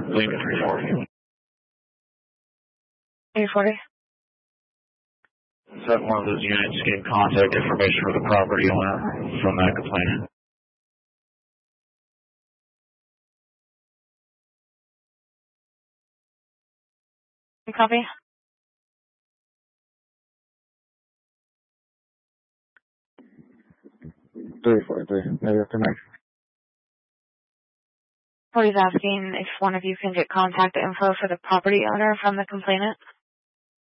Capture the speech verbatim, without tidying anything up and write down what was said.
Lincoln three forty. three forty. Set one of those units getting contact information for the property owner from that complainant. Copy. three forty-three. Maybe after next. What he's asking if one of you can get contact info for the property owner from the complainant.